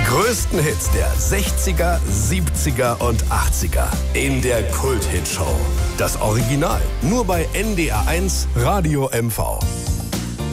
größten Hits der 60er, 70er und 80er in der Kult-Hit-Show. Das Original nur bei NDR1 Radio MV.